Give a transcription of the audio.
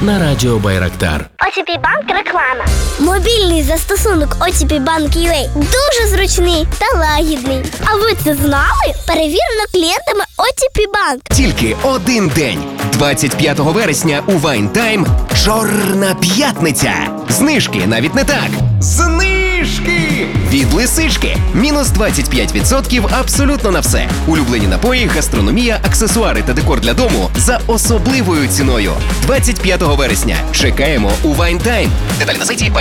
на радіо Байрактар. OTP Bank реклама. Мобільний застосунок OTP Bank UA дуже зручний та лагідний. А ви це знали? Перевірено клієнтами OTP Bank. Тільки один день. 25 вересня у Wine Time Чорна п'ятниця. Знижки навіть не так. Знижки! Від Лисички. Мінус 25% абсолютно на все. Улюблені напої, гастрономія, аксесуари та декор для дому за особливою ціною. 25 вересня. Чекаємо у Wine Time. Деталі на сайті